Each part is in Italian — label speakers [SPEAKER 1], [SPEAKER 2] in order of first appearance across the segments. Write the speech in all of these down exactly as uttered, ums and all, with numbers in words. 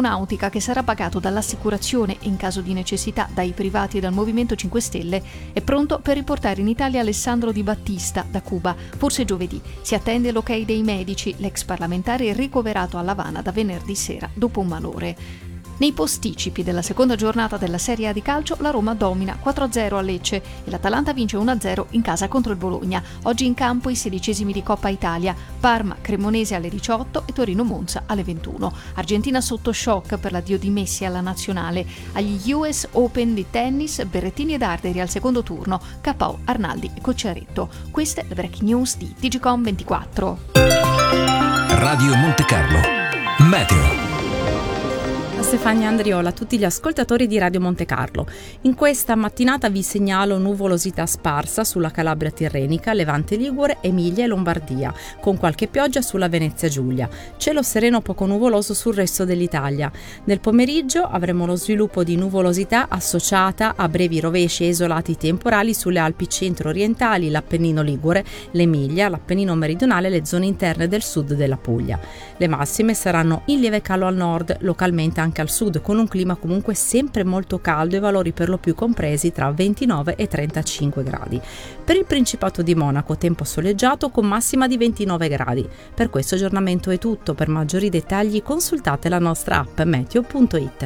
[SPEAKER 1] aeronautica che sarà pagato dall'assicurazione e in caso di necessità dai privati e dal Movimento cinque Stelle è pronto per riportare in Italia Alessandro Di Battista da Cuba, forse giovedì. Si attende l'ok dei medici, l'ex parlamentare è ricoverato a L'Avana da venerdì sera dopo un malore. Nei posticipi della seconda giornata della Serie A di calcio, la Roma domina quattro a zero a Lecce e l'Atalanta vince uno a zero in casa contro il Bologna. Oggi in campo i sedicesimi di Coppa Italia, Parma Cremonese alle diciotto e Torino Monza alle ventuno. Argentina sotto shock per l'addio di Messi alla nazionale. Agli U S Open di tennis, Berrettini ed Arderi al secondo turno, K O Arnaldi e Cocciaretto. Queste le breaking news di T G Com ventiquattro.
[SPEAKER 2] Radio Monte Carlo Meteo.
[SPEAKER 3] Stefania Andriola, a tutti gli ascoltatori di Radio Monte Carlo. In questa mattinata vi segnalo nuvolosità sparsa sulla Calabria tirrenica, Levante Ligure, Emilia e Lombardia, con qualche pioggia sulla Venezia Giulia. Cielo sereno poco nuvoloso sul resto dell'Italia. Nel pomeriggio avremo lo sviluppo di nuvolosità associata a brevi rovesci e isolati temporali sulle Alpi centro-orientali, l'Appennino Ligure, l'Emilia, l'Appennino meridionale e le zone interne del sud della Puglia. Le massime saranno in lieve calo al nord, localmente anche al sud, con un clima comunque sempre molto caldo e valori per lo più compresi tra ventinove e trentacinque gradi. Per il Principato di Monaco tempo soleggiato con massima di ventinove gradi. Per questo aggiornamento è tutto, per maggiori dettagli consultate la nostra app meteo punto it.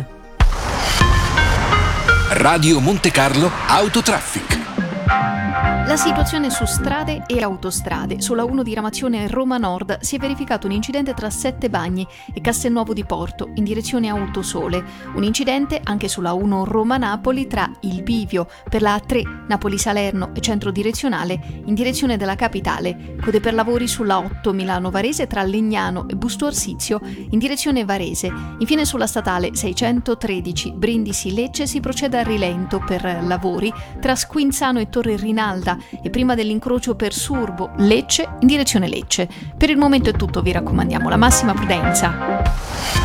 [SPEAKER 2] Radio Monte Carlo Autotraffic.
[SPEAKER 1] La situazione su strade e autostrade. Sulla uno di Ramazione Roma Nord si è verificato un incidente tra Sette Bagni e Castelnuovo di Porto in direzione Autosole. Un incidente anche sulla uno Roma-Napoli tra Il Bivio per la A tre Napoli-Salerno e centro direzionale in direzione della capitale. Code per lavori sulla otto Milano-Varese tra Legnano e Busto Arsizio in direzione Varese. Infine sulla statale seicentotredici Brindisi-Lecce si procede a rilento per lavori tra Squinzano e Torre Rinalda e prima dell'incrocio per Surbo Lecce in direzione Lecce. Per il momento è tutto, vi raccomandiamo la massima prudenza.